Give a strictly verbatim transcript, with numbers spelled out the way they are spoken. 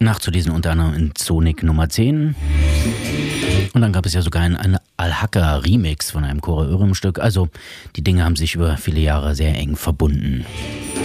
Nachzulesen unter anderem in Sonic Nummer zehn. Und dann gab es ja sogar einen, einen Al-Haka-Remix von einem Kore Örim-Stück. Also die Dinge haben sich über viele Jahre sehr eng verbunden.